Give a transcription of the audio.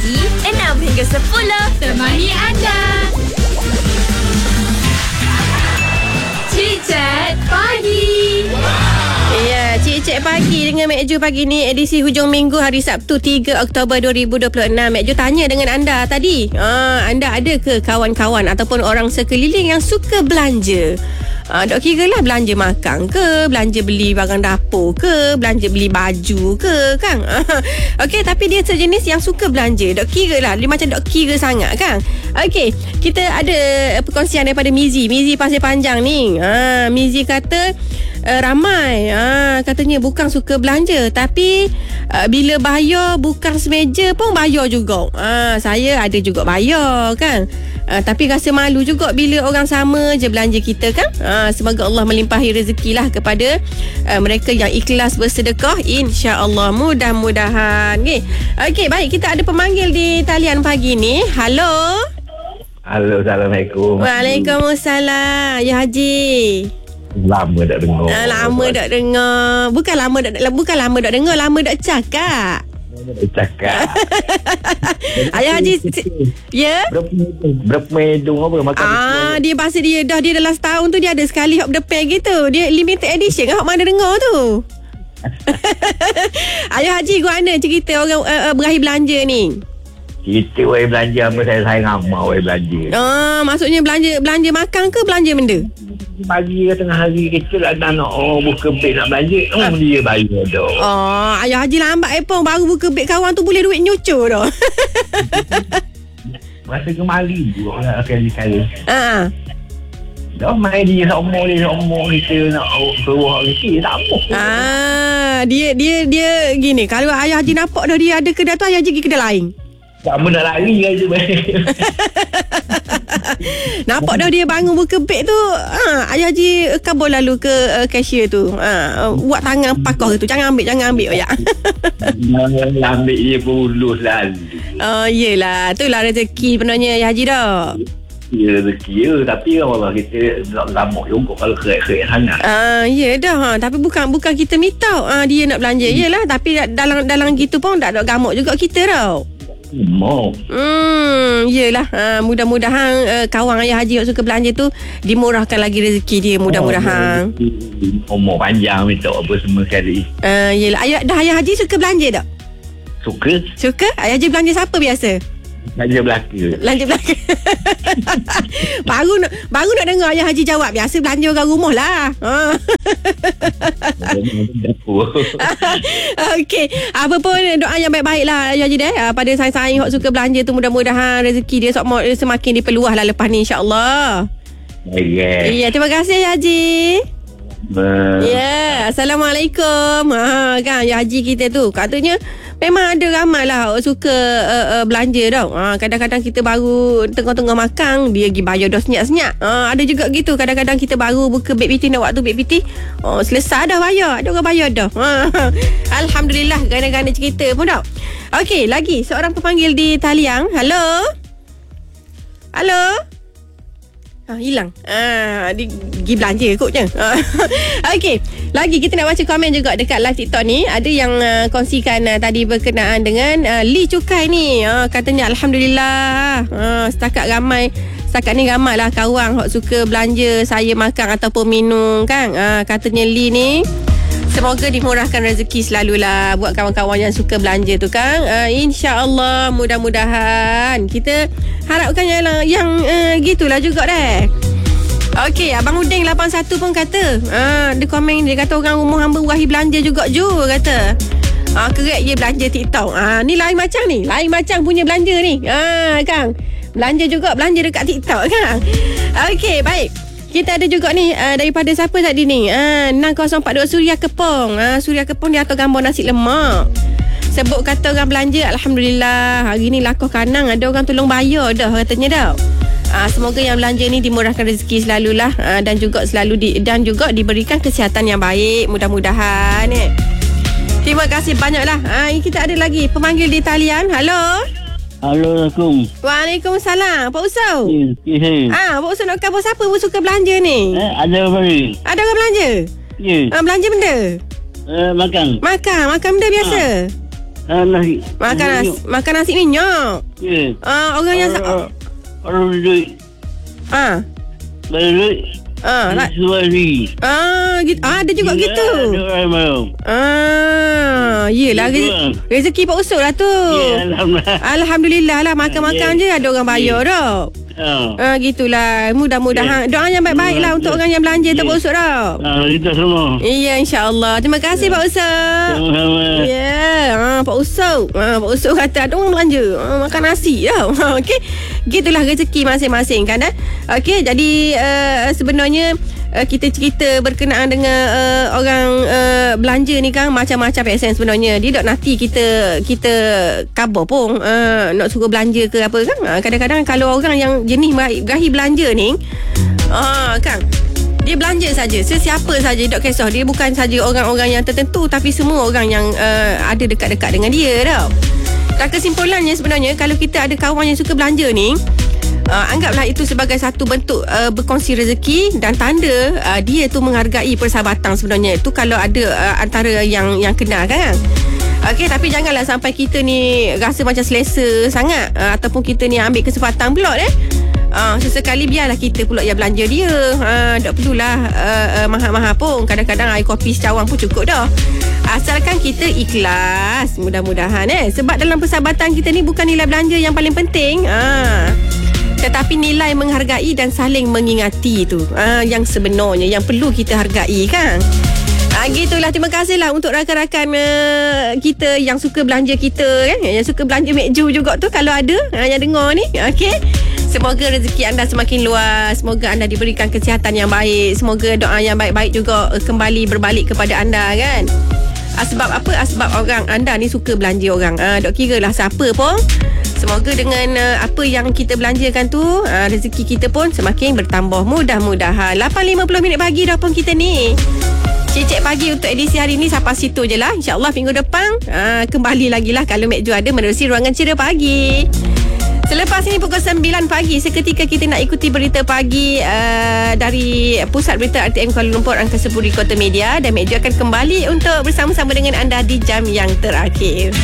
pagi 6 hingga 10 temani anda. Cik-cik Pagi. Ya, Cik-cik Pagi dengan Mek Ju pagi ni, edisi hujung minggu hari Sabtu 3 Oktober 2026. Mek Ju tanya dengan anda tadi, anda ada ke kawan-kawan ataupun orang sekeliling yang suka belanja? Dok kira lah belanja makan ke, belanja beli barang dapur ke, belanja beli baju ke, kan? Okey, tapi dia sejenis yang suka belanja. Dok kira lah, dia macam dok kira sangat, kan? Okey, kita ada perkongsian daripada Mizi Pasir Panjang ni. Mizi kata ramai katanya bukan suka belanja, tapi bila bayar bukan semeja pun bayar juga. Saya ada juga bayar, kan? Tapi rasa malu juga bila orang sama je belanja kita, kan? Semoga Allah melimpahi rezeki lah kepada mereka yang ikhlas bersedekah, insya-Allah, mudah-mudahan. Okey, baik, kita ada pemanggil di talian pagi ni. Halo. Halo, Assalamualaikum. Waalaikumsalam. Ya Haji. Lama tak dengar. Lama tak dengar. Bukan lama tak dengar, lama tak cakap. Cakap. Ayah Haji, ya? Berapa medung apa makan? Dia bahasa dia dalam setahun tu dia ada sekali hop depan gitu. Dia limited edition kan, hop mana dengar tu. Ayah Haji, gua mana cerita orang berakhir belanja ni? Kita wai belanja apa, saya ramai wai belanja. Maksudnya belanja makan ke belanja benda? Pagi tengah hari kita nak buka beg nak belanja, dia bayar dah. Ayah Haji lambat pun baru buka beg kawan tu boleh duit nyucur dah. Masa kemari juga lah kali-kali. Dah main dia semua kita nak keluar kita tak apa. Dia gini, kalau Ayah Haji nampak dah dia ada kedai tu, Ayah Haji pergi kedai lain. Tak nak lari je. Nampak dah dia bangun buka beg tu, Ayah Haji kabur lalu ke cashier tu, buat tangan pakar tu, jangan ambil ya. Ambil dia pun ulus lalu. Yelah, itulah rezeki sebenarnya Ayah Haji dah. Ya, rezeki ya, tapi Allah kita lama juga kalau keret-keret sangat. Ya dah, tapi bukan kita minta dia nak belanja. Yelah, tapi dalam gitu pun tak ada gamuk juga kita tau. Yelah, mudah-mudahan kawan Ayah Haji yang suka belanja tu dimurahkan lagi rezeki dia, mudah-mudahan. Umur panjang minta apa semua sekali. Yelah, Ayah Haji suka belanja tak? Suka? Ayah Haji belanja siapa biasa? Belanja belaka. Baru nak dengar Ayah Haji jawab, biasa belanja orang rumah lah. Okey, apa pun doa yang baik-baik lah Ayah Haji pada saing-saing yang suka belanja tu, mudah-mudahan rezeki dia semakin diperluas lah lepas ni, insya-Allah. Ya, terima kasih Ayah Haji. Ya, Assalamualaikum. Kan Ayah Haji kita tu katanya memang ada ramai lah suka belanja tau. Kadang-kadang kita baru tengah-tengah makan, dia pergi bayar dah senyap-senyap. Ada juga gitu, kadang-kadang kita baru buka beg PT, nak waktu beg PT, selesai dah bayar, ada orang bayar dah. Alhamdulillah, gana-gana cerita pun tau. Okey, lagi seorang pemanggil di talian. Halo. Hilang. Dia pergi belanja kotnya. Okey, lagi kita nak baca komen juga dekat live TikTok ni. Ada yang kongsikan tadi berkenaan dengan Li Cukai ni. Katanya Alhamdulillah, setakat ni ramai lah kawan yang suka belanja saya makan ataupun minum, kan. Katanya Li ni, semoga dimurahkan rezeki selalulah buat kawan-kawan yang suka belanja tu, kan. InsyaAllah, mudah-mudahan. Kita harapkan yang gitulah juga deh. Okey, Abang Uding 81 pun kata, dia komen, dia kata orang rumah hamba berakhir belanja juga Ju, kata. Kerek je belanja TikTok. Ni lain macam punya belanja ni. Kang, belanja dekat TikTok, kan. Okey, baik. Kita ada juga ni daripada siapa tadi ni, 6042 Suria Kepong. Suria Kepong dia atur gambar nasi lemak. Sebut kata orang belanja, Alhamdulillah, hari ni lakoh kanang, ada orang tolong bayar dah katanya dah. Semoga yang belanja ni dimurahkan rezeki selalulah, dan juga dan juga diberikan kesihatan yang baik, mudah-mudahan. Terima kasih banyaklah. Kita ada lagi pemanggil di talian. Halo. Assalamualaikum. Waalaikumsalam. Pak Usau. Ya. Pak Usau nak khabar siapa pun suka belanja ni? Ada apa ni? Ada orang belanja? Ya. Belanja benda? Makan benda biasa? Nasi. Makan nasi minyak. Orang yang Orang duit. Duit. Suari. Gitu. Ada juga gitu. Yelah rezeki Pak Usul lah tu. Alhamdulillah lah. Makan-makan je ada orang bayar dah. Gitulah. Mudah-mudahan doa yang baik-baik lah untuk orang yang belanja tu Pak Usul dah. Kita semua. Ya, insyaAllah. Terima kasih Pak Usul. Ya, Pak Usul. Pak Usul kata ada orang belanja makan nasi tau. Okey. Gitulah rezeki masing-masing kan. Okey, jadi sebenarnya kita cerita berkenaan dengan orang belanja ni kan macam-macam pesen sebenarnya. Dia tak nanti kita khabar pun nak suruh belanja ke apa kan. Kadang-kadang kalau orang yang jenis berahi belanja ni kan, dia belanja saja, sesiapa saja, tak kisah. Dia bukan saja orang-orang yang tertentu, tapi semua orang yang ada dekat-dekat dengan dia tau. Dan kesimpulannya sebenarnya, kalau kita ada kawan yang suka belanja ni, anggaplah itu sebagai satu bentuk berkongsi rezeki dan tanda dia tu menghargai persahabatan sebenarnya. Itu kalau ada antara yang kenal kan. Okey, tapi janganlah sampai kita ni rasa macam selesa sangat ataupun kita ni ambil kesempatan pula sesekali biarlah kita pula yang belanja dia. Tak perlulah mahal-mahal pun. Kadang-kadang air kopi secawang pun cukup dah. Asalkan kita ikhlas, mudah-mudahan sebab dalam persahabatan kita ni bukan nilai belanja yang paling penting, tetapi nilai menghargai dan saling mengingati tu yang sebenarnya yang perlu kita hargai kan. Gitulah. Terima kasihlah untuk rakan-rakan kita yang suka belanja kita kan, yang suka belanja Mekju juga tu, kalau ada yang dengar ni. Okey, semoga rezeki anda semakin luas, semoga anda diberikan kesihatan yang baik, semoga doa yang baik-baik juga kembali berbalik kepada anda kan. Sebab apa? Sebab orang anda ni suka belanja orang. Tak kira lah siapa pun. Semoga dengan apa yang kita belanjakan tu, rezeki kita pun semakin bertambah. Mudah-mudahan. 8.50 pagi dah pun kita ni. Cek pagi untuk edisi hari ni sampai situ je lah. InsyaAllah minggu depan kembali lagi lah kalau Mekju ada menerusi Ruangan Ceria Pagi. Selepas ini pukul 9 pagi, seketika kita nak ikuti berita pagi dari Pusat Berita RTM Kuala Lumpur Angkasa Puri Kota Media, dan Mekju akan kembali untuk bersama-sama dengan anda di jam yang terakhir.